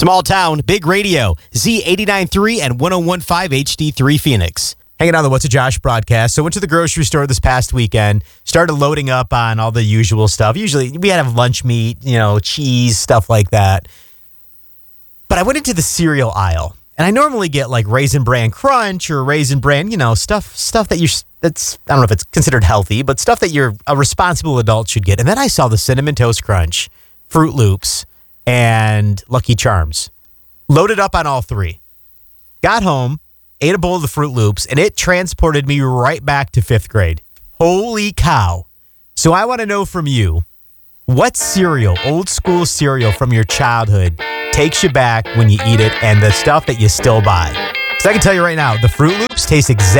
Small town, big radio, Z89.3 and 101.5 HD3 Phoenix. Hanging on the What's a Josh broadcast. So went to the grocery store this past weekend, started loading up on all the usual stuff. Usually we had to have lunch meat, cheese, stuff like that. But I went into the cereal aisle, and I normally get like Raisin Bran Crunch or Raisin Bran, stuff that's, I don't know if it's considered healthy, but stuff that a responsible adult should get. And then I saw the Cinnamon Toast Crunch, Fruit Loops, and Lucky Charms. Loaded up on all three. Got home, ate a bowl of the Fruit Loops, and it transported me right back to 5th grade. Holy cow. So I want to know from you, what cereal, old school cereal from your childhood, takes you back when you eat it, and the stuff that you still buy? Because I can tell you right now, the Fruit Loops taste exactly